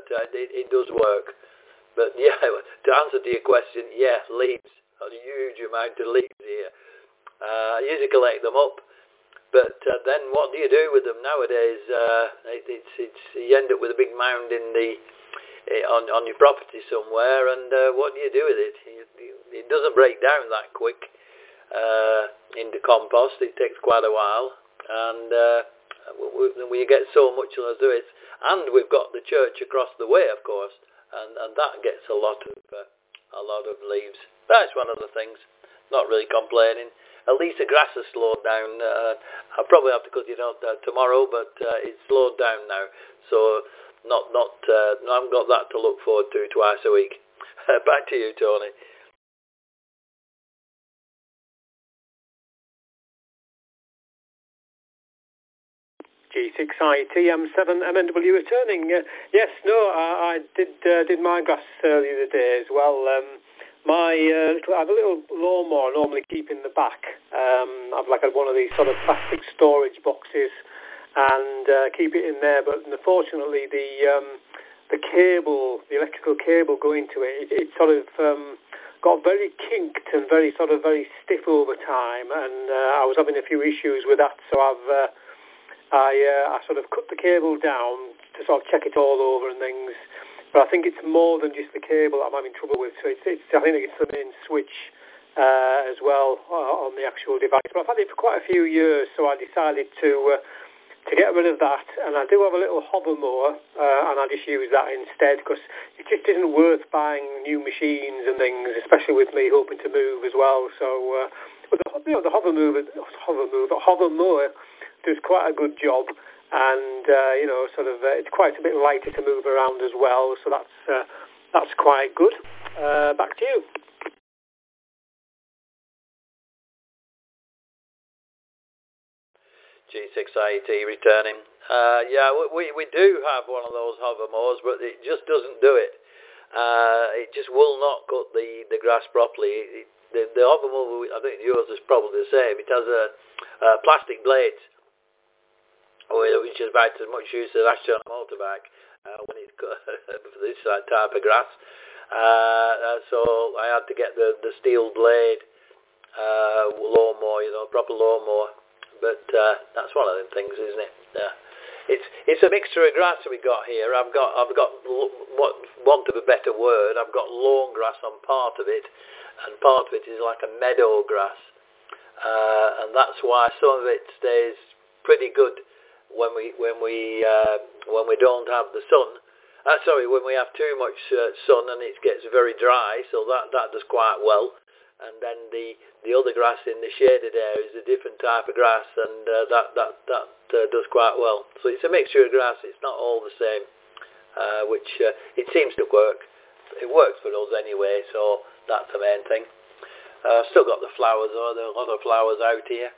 it does work. But yeah, to answer to your question, yeah, leaves. A huge amount of leaves here. I usually collect them up, but then what do you do with them nowadays? It's you end up with a big mound on your property somewhere, and what do you do with it? It doesn't break down that quick into compost. It takes quite a while, and we get so much to do it. And we've got the church across the way, of course. And that gets a lot of leaves. That's one of the things. Not really complaining. At least the grass has slowed down. I'll probably have to cut it out tomorrow, but it's slowed down now. So I haven't got that to look forward to twice a week. Back to you, Tony. G6ITM7MNW returning. Yes, no, I did my grass the other day as well. I have a little lawnmower I normally keep in the back. I've like one of these sort of plastic storage boxes and keep it in there. But unfortunately, the cable, the electrical cable going to it sort of got very kinked and very stiff over time, and I was having a few issues with that. So I sort of cut the cable down to sort of check it all over and things. But I think it's more than just the cable that I'm having trouble with. So I think it's the main switch as well on the actual device. But I've had it for quite a few years, so I decided to get rid of that. And I do have a little hover mower, and I just use that instead because it just isn't worth buying new machines and things, especially with me hoping to move as well. So but the hover mower does quite a good job, and it's quite a bit lighter to move around as well, so that's quite good. Back to you. G6IET returning. We do have one of those hover mowers, but it just doesn't do it. It just will not cut the grass properly. The hover mower, I think yours is probably the same. It has a plastic blade, which is about as much use as actually on a motorbike when it's for this type of grass. So I had to get the steel blade lawnmower, proper lawnmower. But that's one of them things, isn't it? It's a mixture of grass we got here. I've got what want of a better word, I've got lawn grass on part of it, and part of it is like a meadow grass, and that's why some of it stays pretty good when we don't have the sun. When we have too much sun and it gets very dry, so that does quite well. And then the other grass in the shaded area is a different type of grass, and that does quite well. So it's a mixture of grass. It's not all the same, which it seems to work. It works for us anyway, so that's the main thing. Still got the flowers, though. There are a lot of flowers out here,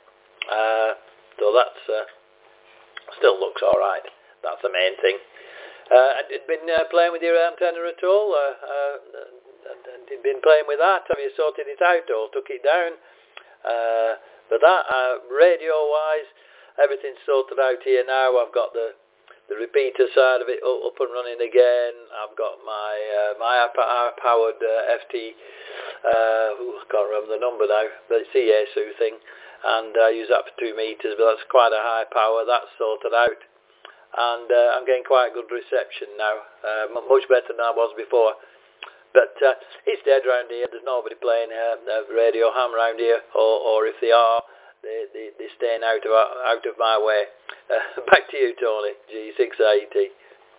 so that's still looks all right. That's the main thing. Had you been playing with your antenna at all? You've been playing with that? Have you sorted it out or took it down? But that, radio-wise, everything's sorted out here now. I've got the repeater side of it up and running again. I've got my powered FT, I can't remember the number now, but it's the Yaesu thing, and I use that for 2 meters, but that's quite a high power. That's sorted out, and I'm getting quite good reception now, much better than I was before. But it's dead round here. There's nobody playing radio ham round here, or if they are, they're staying out of my way. Back to you, Tony. G6IET.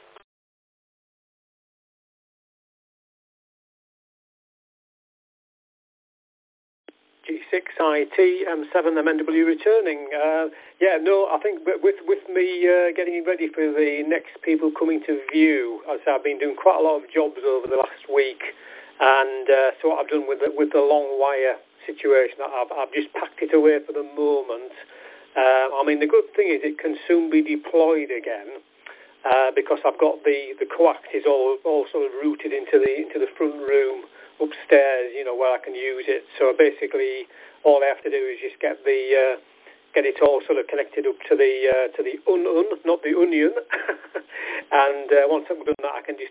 G6IET, M7MNW returning. I think with me getting ready for the next people coming to view, as I've been doing quite a lot of jobs over the last week, and so what I've done with the long wire situation, I've just packed it away for the moment. The good thing is it can soon be deployed again, because I've got the coax is all sort of routed into the front room upstairs, where I can use it. So basically, all I have to do is just get it all sort of connected up to the not the onion, and once I've done that, I can just